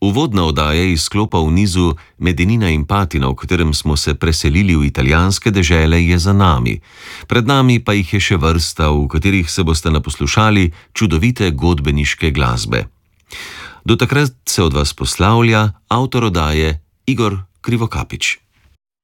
Uvodna oddaja iz sklopa v nizu Medenina in Patina, v katerem smo se preselili v italijanske dežele, je za nami. Pred nami pa jih je še vrsta, v katerih se boste naposlušali čudovite godbeniške glasbe. Do takrat se od vas poslavlja avtor oddaje Igor Krivokapić.